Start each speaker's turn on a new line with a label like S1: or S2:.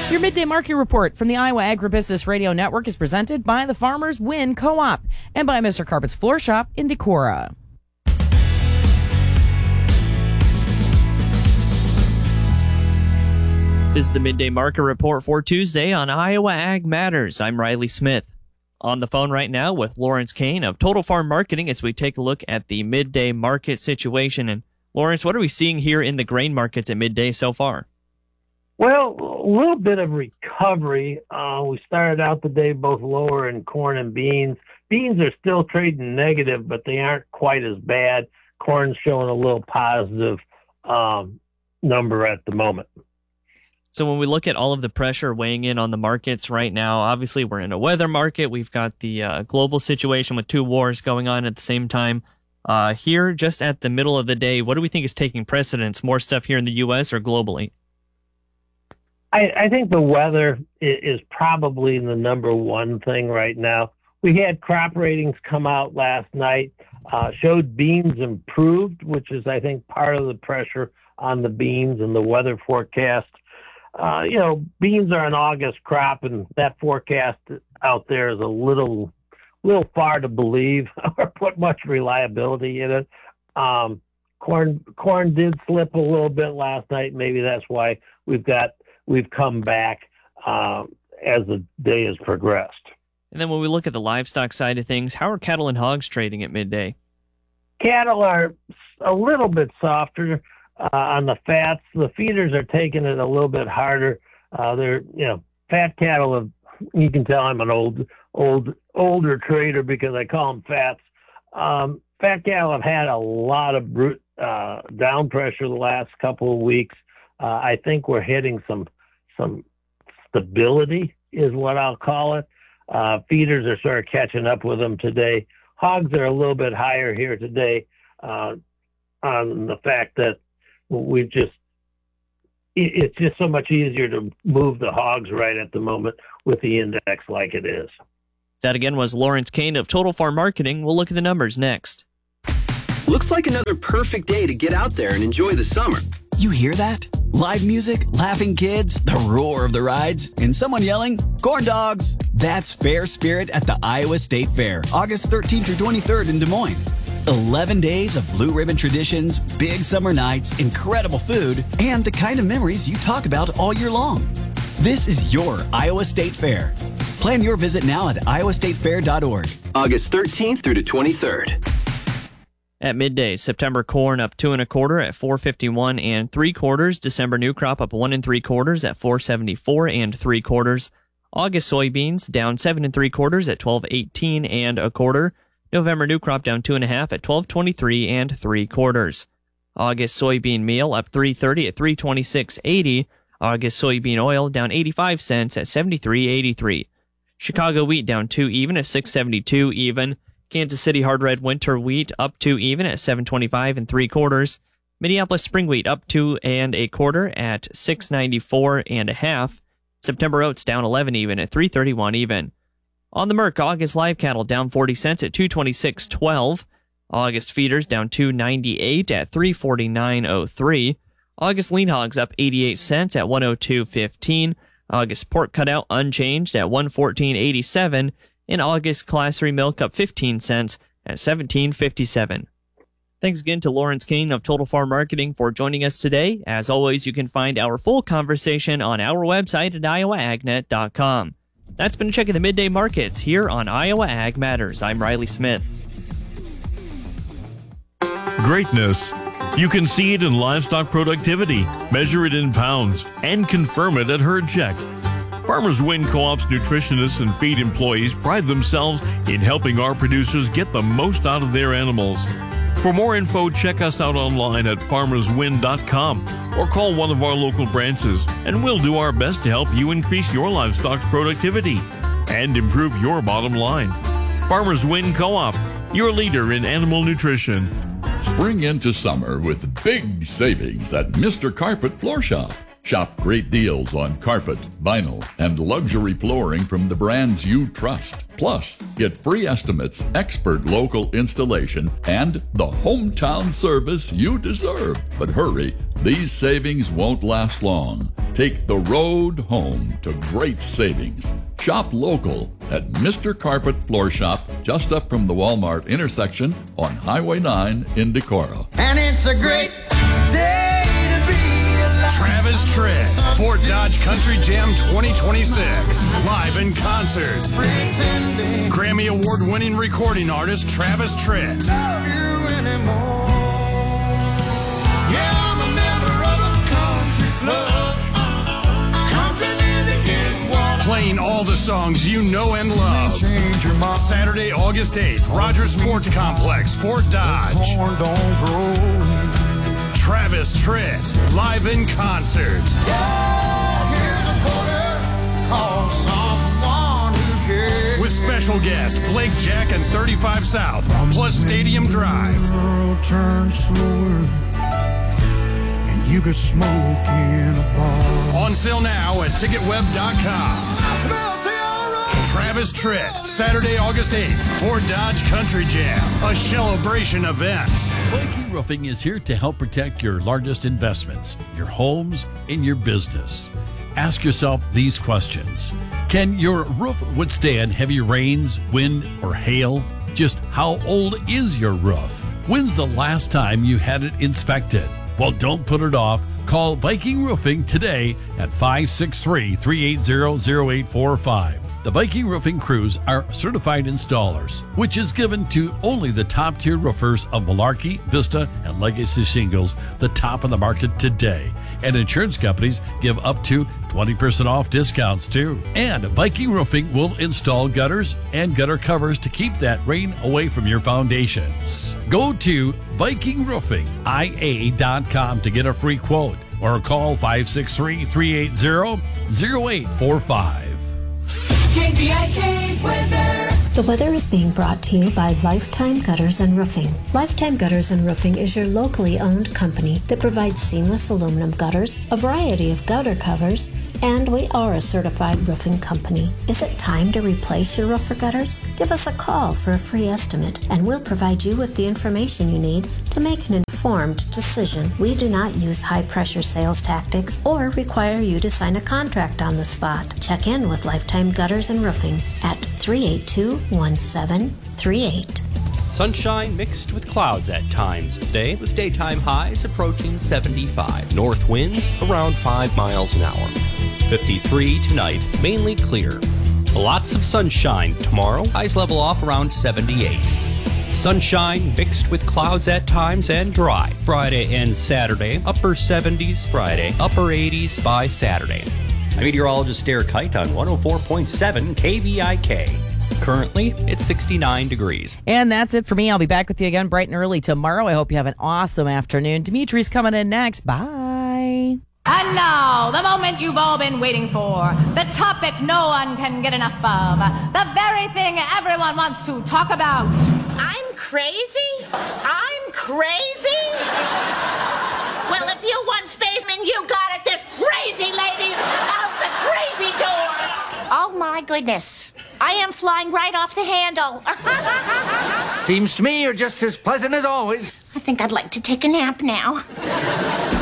S1: Your Midday Market Report from the Iowa Agribusiness Radio Network is presented by the Farmers Win Co-op and by Mr. Carpet's Floor Shop in Decorah.
S2: This is the Midday Market Report for Tuesday on Iowa Ag Matters. I'm Riley Smith. On the phone right now with Lawrence Kane of Total Farm Marketing as we take a look at the midday market situation. And Lawrence, what are we seeing here in the grain markets at midday so far?
S3: Well, a little bit of recovery. We started out the day both lower in corn and beans. Beans are still trading negative, but they aren't quite as bad. Corn's showing a little positive number at the moment.
S2: So when we look at all of the pressure weighing in on the markets right now, obviously we're in a weather market. We've got the global situation with two wars going on at the same time. Here, just at the middle of the day, what do we think is taking precedence? More stuff here in the U.S. or globally?
S3: I think the weather is probably the number one thing right now. We had crop ratings come out last night, showed beans improved, which is, I think, part of the pressure on the beans and the weather forecast. Beans are an August crop, and that forecast out there is a little far to believe or put much reliability in it. Corn did slip a little bit last night. Maybe that's why we've come back as the day has progressed.
S2: And then when we look at the livestock side of things, how are cattle and hogs trading at midday?
S3: Cattle are a little bit softer on the fats. The feeders are taking it a little bit harder. Fat cattle you can tell I'm an older trader because I call them fats. Fat cattle have had a lot of down pressure the last couple of weeks. I think we're hitting some stability is what I'll call it. Feeders are sort of catching up with them today. Hogs are a little bit higher here today on the fact that it's just so much easier to move the hogs right at the moment with the index like it is.
S2: That again was Lawrence Kane of Total Farm Marketing. We'll look at the numbers next.
S4: Looks like another perfect day to get out there and enjoy the summer.
S5: You hear that? Live music, laughing kids, the roar of the rides, and someone yelling, "Corn dogs!" That's Fair Spirit at the Iowa State Fair, August 13th through 23rd in Des Moines. 11 days of blue ribbon traditions, big summer nights, incredible food, and the kind of memories you talk about all year long. This is your Iowa State Fair. Plan your visit now at iowastatefair.org.
S4: August 13th through the 23rd.
S2: At midday, September corn up 2 1/4 at 4.51 3/4. December new crop up 1 3/4 at 4.74 3/4. August soybeans down 7 3/4 at 12.18 1/4. November new crop down 2 1/2 at 12.23 3/4. August soybean meal up 3.30 at 3.26.80. August soybean oil down 85 cents at 73.83. Chicago wheat down 2 even at 6.72 even. Kansas City hard red winter wheat up 2 even at 7.25 3/4. Minneapolis spring wheat up 2 1/4 at 6.94 1/2. September oats down 11 even at 3.31 even. On the Merc, August live cattle down 40 cents at 226.12. August feeders down 2.98 at 3.49.03. August lean hogs up 88 cents at 102.15. August pork cutout unchanged at 114.87. And August class 3 milk up 15 cents at 17.57. Thanks again to Lawrence Kane of Total Farm Marketing for joining us today. As always, you can find our full conversation on our website at iowaagnet.com. That's been a check of the midday markets here on Iowa Ag Matters. I'm Riley Smith.
S6: Greatness. You can see it in livestock productivity, measure it in pounds, and confirm it at herd check. Farmers Win Co-op's nutritionists and feed employees pride themselves in helping our producers get the most out of their animals. For more info, check us out online at farmerswin.com or call one of our local branches, and we'll do our best to help you increase your livestock's productivity and improve your bottom line. Farmers Win Co-op, your leader in animal nutrition.
S7: Spring into summer with big savings at Mr. Carpet Floor Shop. Shop great deals on carpet, vinyl, and luxury flooring from the brands you trust. Plus, get free estimates, expert local installation, and the hometown service you deserve. But hurry, these savings won't last long. Take the road home to great savings. Shop local at Mr. Carpet Floor Shop, just up from the Walmart intersection on Highway 9 in Decorah.
S8: And it's a great day to be alive.
S9: Travis Tritt, Ford Dodge Country Jam 2026, live in concert. Grammy Award-winning recording artist Travis Tritt.
S8: Love you anymore. Yeah, I'm a member of a country club. Country music is what
S9: Playing all the songs you know and love.
S8: change your mind.
S9: Saturday, August 8th, Rogers Sports Complex, Fort Dodge.
S8: Corn don't grow.
S9: Travis Tritt, live in concert.
S8: Yeah, here's a quarter. Call someone who cares.
S9: With special guest Blake Jack and 35 South, plus Stadium Drive.
S8: World turns slower, and you could smoke in a bar.
S9: On sale now at ticketweb.com. Travis Tritt, Saturday, August 8th, Fort Dodge Country Jam, a celebration event.
S10: Viking Roofing is here to help protect your largest investments, your homes, and your business. Ask yourself these questions. Can your roof withstand heavy rains, wind, or hail? Just how old is your roof? When's the last time you had it inspected? Well, don't put it off. Call Viking Roofing today at 563-380-0845. The Viking Roofing crews are certified installers, which is given to only the top-tier roofers of Malarkey, Vista, and Legacy Shingles, the top of the market today. And insurance companies give up to 20% off discounts, too. And Viking Roofing will install gutters and gutter covers to keep that rain away from your foundations. Go to VikingRoofingIA.com to get a free quote or call 563-380-0845.
S11: KVIK weather. The weather is being brought to you by Lifetime Gutters and Roofing. Lifetime Gutters and Roofing is your locally owned company that provides seamless aluminum gutters, a variety of gutter covers, and we are a certified roofing company. Is it time to replace your roof or gutters? Give us a call for a free estimate, and we'll provide you with the information you need to make an informed decision. We do not use high-pressure sales tactics or require you to sign a contract on the spot. Check in with Lifetime Gutters and Roofing at 382-1738.
S12: Sunshine mixed with clouds at times today, with daytime highs approaching 75. North winds around 5 miles an hour. 53 tonight, mainly clear. Lots of sunshine tomorrow, highs level off around 78. Sunshine mixed with clouds at times and dry. Friday and Saturday, upper 70s Friday, upper 80s by Saturday. I'm meteorologist Derek Kite on 104.7 KVIK. Currently, it's 69 degrees.
S1: And that's it for me. I'll be back with you again bright and early tomorrow. I hope you have an awesome afternoon. Dimitri's coming in next. Bye.
S13: And now, the moment you've all been waiting for. The topic no one can get enough of. The very thing everyone wants to talk about.
S14: I'm crazy? I'm crazy? Well, if you want spaceman, you got it. This crazy lady's out the crazy door. Oh, my goodness. I am flying right off the handle.
S15: Seems to me you're just as pleasant as always.
S14: I think I'd like to take a nap now.